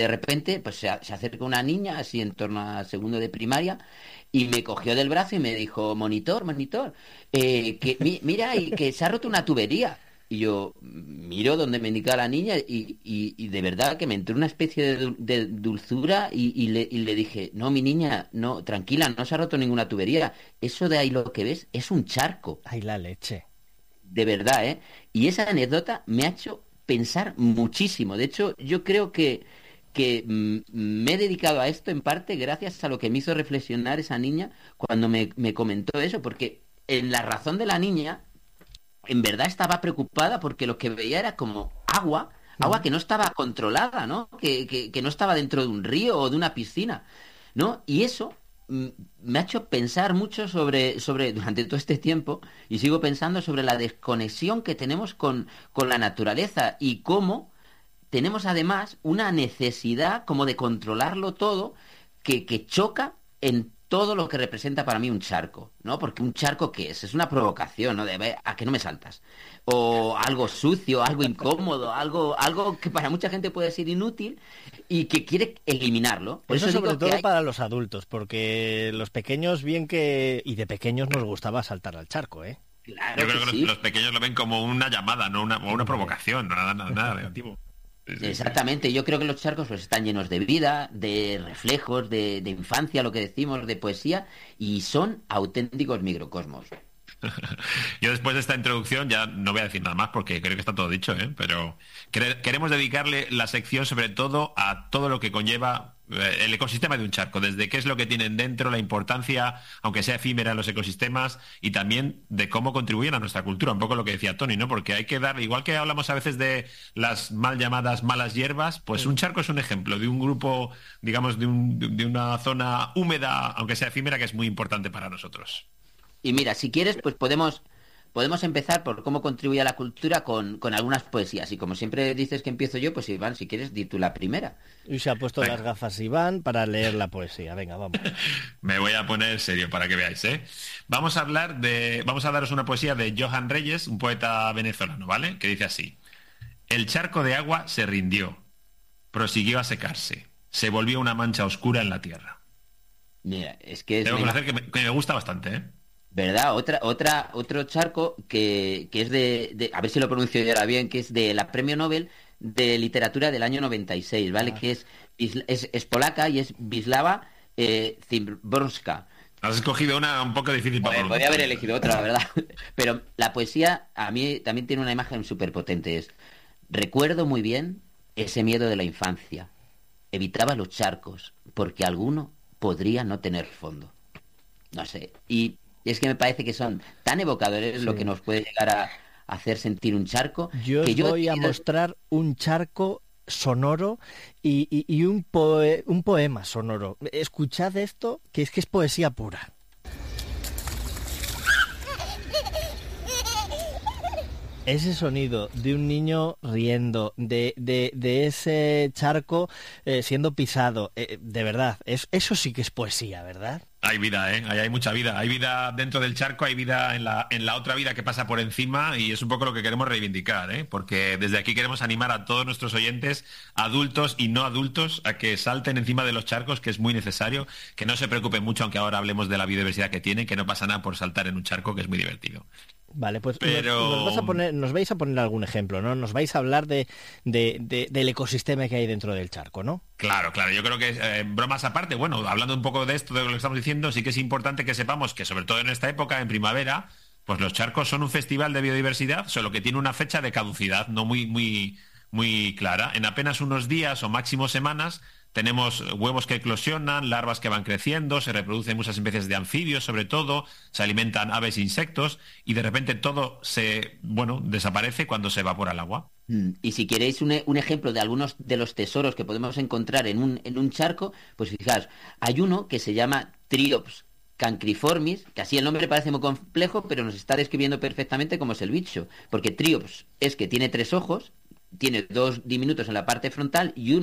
de repente pues se acerca una niña así en torno a segundo de primaria y me cogió del brazo y me dijo, monitor, monitor, mira, y que se ha roto una tubería. Y yo miro donde me indica la niña y de verdad que me entró una especie de dulzura y le dije, no, mi niña, no, tranquila, no se ha roto ninguna tubería. Eso de ahí lo que ves es un charco, Ay, la leche. de verdad, ¿eh? Y esa anécdota me ha hecho pensar muchísimo. De hecho, yo creo que me he dedicado a esto en parte gracias a lo que me hizo reflexionar esa niña cuando me comentó eso, porque en la razón de la niña en verdad estaba preocupada porque lo que veía era como agua Ujú. que no estaba controlada, ¿no? Que no estaba dentro de un río o de una piscina, ¿no? Y eso mm, me ha hecho pensar mucho sobre durante todo este tiempo y sigo pensando sobre la desconexión que tenemos con la naturaleza y cómo tenemos además una necesidad como de controlarlo todo que choca en todo lo que representa para mí un charco, ¿no? Porque un charco, ¿qué es? Es una provocación, ¿no? De "Ve, ¿a que no me saltas?". O algo sucio, algo incómodo, algo que para mucha gente puede ser inútil y que quiere eliminarlo. Por Eso eso sobre digo que todo hay... para los adultos, porque los pequeños, bien que... Y de pequeños nos gustaba saltar al charco, ¿eh? Yo Claro que creo que sí. los pequeños lo ven como una llamada, no una Hombre. provocación, no nada negativo. Sí, sí, sí. Exactamente, yo creo que los charcos pues están llenos de vida, de reflejos, de infancia, lo que decimos, de poesía, y son auténticos microcosmos. Yo después de esta introducción ya no voy a decir nada más porque creo que está todo dicho, ¿eh? Pero queremos dedicarle la sección sobre todo a todo lo que conlleva el ecosistema de un charco, desde qué es lo que tienen dentro, la importancia, aunque sea efímera en los ecosistemas, y también de cómo contribuyen a nuestra cultura, un poco lo que decía Tony, ¿no? Porque hay que dar, igual que hablamos a veces de las mal llamadas malas hierbas, pues un charco es un ejemplo de un grupo, digamos, de una zona húmeda, aunque sea efímera, que es muy importante para nosotros. Y mira, si quieres, pues podemos empezar por cómo contribuye a la cultura con algunas poesías. Y como siempre dices que empiezo yo, pues Iván, si quieres, di tú la primera. Y se ha puesto las Venga. gafas Iván para leer la poesía. Venga, vamos. Me voy a poner serio para que veáis, ¿eh? Vamos a daros una poesía de Johan Reyes, un poeta venezolano, ¿vale? Que dice así: el charco de agua se rindió, prosiguió a secarse, se volvió una mancha oscura en la tierra. Mira, es que es Tengo una que imagen, conocer que me gusta bastante, ¿eh? ¿verdad? Otro charco que es a ver si lo pronuncio yo ahora bien, que es de la Premio Nobel de Literatura del año 96, ¿vale? Ah, Que es polaca y es Wisława Szymborska. Has escogido una un poco difícil para Joder, podría haber pronunciar. elegido otra, la verdad. Pero la poesía a mí también tiene una imagen súper potente. Recuerdo muy bien ese miedo de la infancia. Evitaba los charcos, porque alguno podría no tener fondo. No sé. Y es que me parece que son tan evocadores lo que sí. nos puede llegar a hacer sentir un charco, Yo que os yo he voy a tenido... mostrar un charco sonoro y un poema sonoro. Escuchad esto, que es poesía pura. Ese sonido de un niño riendo, de ese charco siendo pisado, de verdad, eso sí que es poesía, ¿verdad? Hay vida, ¿eh? Ahí hay mucha vida. Hay vida dentro del charco, hay vida en la otra vida que pasa por encima y es un poco lo que queremos reivindicar, ¿eh? Porque desde aquí queremos animar a todos nuestros oyentes, adultos y no adultos, a que salten encima de los charcos, que es muy necesario, que no se preocupen mucho, aunque ahora hablemos de la biodiversidad que tienen, que no pasa nada por saltar en un charco, que es muy divertido. Vale, pues Pero nos vais a poner algún ejemplo, ¿no? Nos vais a hablar del ecosistema que hay dentro del charco, ¿no? claro, claro, yo creo que bromas aparte, bueno, hablando un poco de esto, de lo que estamos diciendo, sí que es importante que sepamos que sobre todo en esta época, en primavera, pues los charcos son un festival de biodiversidad, solo que tiene una fecha de caducidad no muy clara. En apenas unos días o máximo semanas tenemos huevos que eclosionan, larvas que van creciendo, se reproducen muchas especies de anfibios, sobre todo, se alimentan aves e insectos, y de repente todo desaparece cuando se evapora el agua. Y si queréis un ejemplo de algunos de los tesoros que podemos encontrar en un charco, pues fijaos, hay uno que se llama Triops cancriformis, que así el nombre parece muy complejo, pero nos está describiendo perfectamente cómo es el bicho. Porque Triops es que tiene tres ojos, tiene dos diminutos en la parte frontal y uno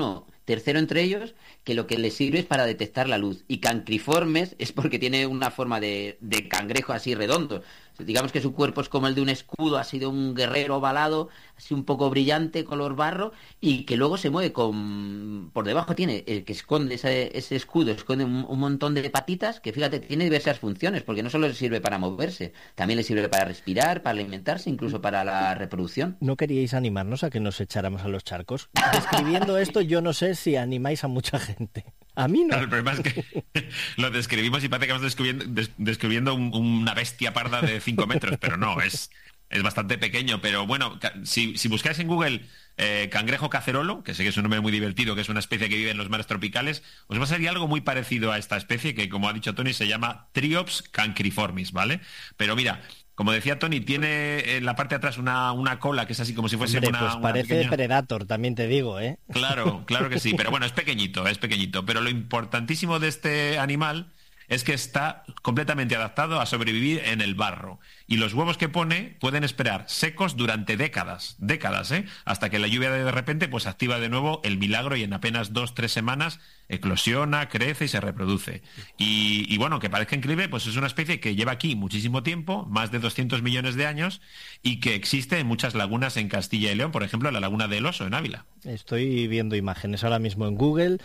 tercero entre ellos, que lo que les sirve es para detectar la luz. Y Cancriformes es porque tiene una forma de cangrejo así redondo. Digamos que su cuerpo es como el de un escudo, así de un guerrero ovalado, así un poco brillante, color barro, y que luego se mueve por debajo tiene, el que esconde ese escudo, esconde un montón de patitas, que fíjate, tiene diversas funciones, porque no solo le sirve para moverse, también le sirve para respirar, para alimentarse, incluso para la reproducción. ¿No queríais animarnos a que nos echáramos a los charcos? Describiendo esto, yo no sé si animáis a mucha gente. A mí no. Claro, el problema es que lo describimos y parece que estamos describiendo una bestia parda de 5 metros, pero no, es bastante pequeño. Pero bueno, si buscáis en Google cangrejo cacerolo, que sé que es un nombre muy divertido, que es una especie que vive en los mares tropicales, os va a salir algo muy parecido a esta especie, que como ha dicho Tony, se llama Triops cancriformis, ¿vale? Pero mira, como decía Tony, tiene en la parte de atrás una cola que es así como si fuese Hombre, pues parece pequeña... Predator, también te digo, ¿eh? Claro que sí, pero bueno, es pequeñito. Pero lo importantísimo de este animal es que está completamente adaptado a sobrevivir en el barro. Y los huevos que pone pueden esperar secos durante décadas, ¿eh? Hasta que la lluvia de repente pues activa de nuevo el milagro y en apenas 2-3 semanas eclosiona, crece y se reproduce. Y bueno, que parezca increíble, pues es una especie que lleva aquí muchísimo tiempo, más de 200 millones de años, y que existe en muchas lagunas en Castilla y León, por ejemplo, la Laguna del Oso en Ávila. Estoy viendo imágenes ahora mismo en Google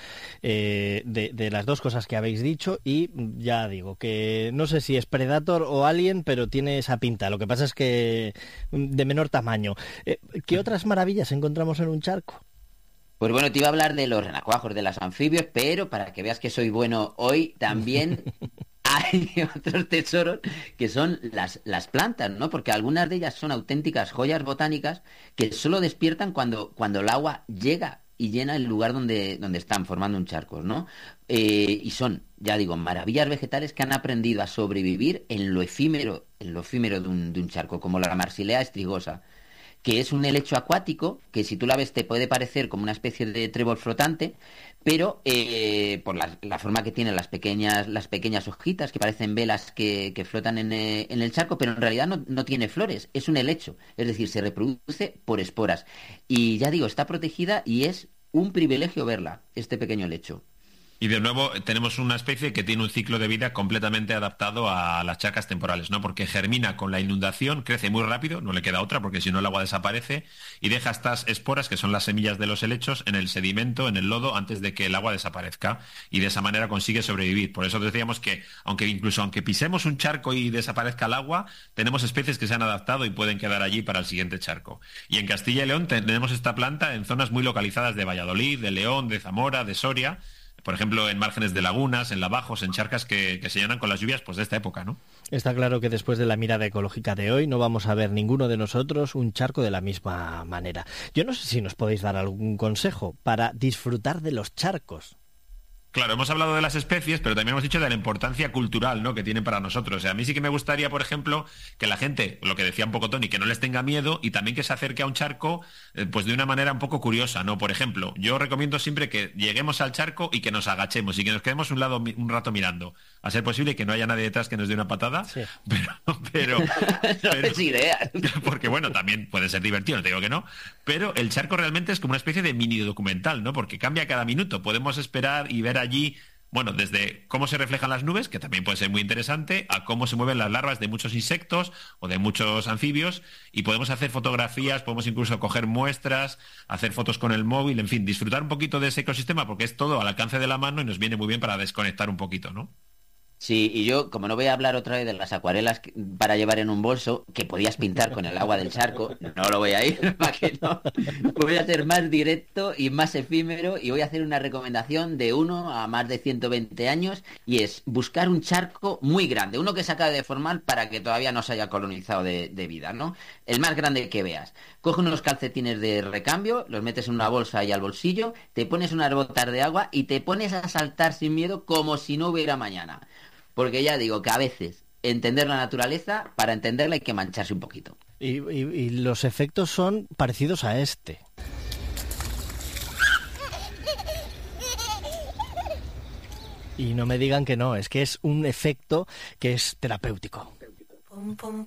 de las dos cosas que habéis dicho y ya digo que no sé si es Predator o Alien, pero tiene esa pinta. Lo que pasa es que de menor tamaño. ¿Qué otras maravillas encontramos en un charco? Pues bueno, te iba a hablar de los renacuajos, de los anfibios, pero para que veas que soy bueno hoy, también hay otros tesoros que son las plantas, ¿no? Porque algunas de ellas son auténticas joyas botánicas que solo despiertan cuando el agua llega y llena el lugar donde están formando un charco, ¿no? Y son, ya digo, maravillas vegetales que han aprendido a sobrevivir en lo efímero de un charco, como la Marsilea estrigosa, que es un helecho acuático, que si tú la ves te puede parecer como una especie de trébol flotante, pero por la forma que tienen las pequeñas hojitas, que parecen velas que flotan en el charco, pero en realidad no tiene flores, es un helecho, es decir, se reproduce por esporas. Y ya digo, está protegida y es un privilegio verla, este pequeño helecho. Y de nuevo tenemos una especie que tiene un ciclo de vida completamente adaptado a las charcas temporales, ¿no? Porque germina con la inundación, crece muy rápido, no le queda otra porque si no el agua desaparece y deja estas esporas, que son las semillas de los helechos, en el sedimento, en el lodo, antes de que el agua desaparezca y de esa manera consigue sobrevivir. Por eso decíamos que aunque pisemos un charco y desaparezca el agua, tenemos especies que se han adaptado y pueden quedar allí para el siguiente charco. Y en Castilla y León tenemos esta planta en zonas muy localizadas de Valladolid, de León, de Zamora, de Soria, por ejemplo, en márgenes de lagunas, en lavajos, en charcas que se llenan con las lluvias pues de esta época, ¿no? Está claro que después de la mirada ecológica de hoy no vamos a ver ninguno de nosotros un charco de la misma manera. Yo no sé si nos podéis dar algún consejo para disfrutar de los charcos. Claro, hemos hablado de las especies, pero también hemos dicho de la importancia cultural, ¿no?, que tienen para nosotros. O sea, a mí sí que me gustaría, por ejemplo, que la gente, lo que decía un poco Tony, que no les tenga miedo y también que se acerque a un charco pues de una manera un poco curiosa, ¿no? Por ejemplo, yo recomiendo siempre que lleguemos al charco y que nos agachemos y que nos quedemos un rato mirando. A ser posible que no haya nadie detrás que nos dé una patada, sí. pero no es idea. Porque bueno, también puede ser divertido, no te digo que no, pero el charco realmente es como una especie de mini documental, ¿no? Porque cambia cada minuto. Podemos esperar y ver allí, bueno, desde cómo se reflejan las nubes, que también puede ser muy interesante, a cómo se mueven las larvas de muchos insectos o de muchos anfibios, y podemos hacer fotografías, podemos incluso coger muestras, hacer fotos con el móvil, en fin, disfrutar un poquito de ese ecosistema, porque es todo al alcance de la mano y nos viene muy bien para desconectar un poquito, ¿no? Sí, y yo, como no voy a hablar otra vez de las acuarelas para llevar en un bolso, que podías pintar con el agua del charco, no lo voy a ir, para que no. Voy a ser más directo y más efímero y voy a hacer una recomendación de 1 a más de 120 años y es buscar un charco muy grande, uno que se acabe de formar para que todavía no se haya colonizado de vida, ¿no? El más grande que veas. Coge unos calcetines de recambio, los metes en una bolsa y al bolsillo, te pones unas botas de agua y te pones a saltar sin miedo como si no hubiera mañana. Porque ya digo que a veces entender la naturaleza, para entenderla hay que mancharse un poquito. Y los efectos son parecidos a este. Y no me digan que no, es que es un efecto que es terapéutico.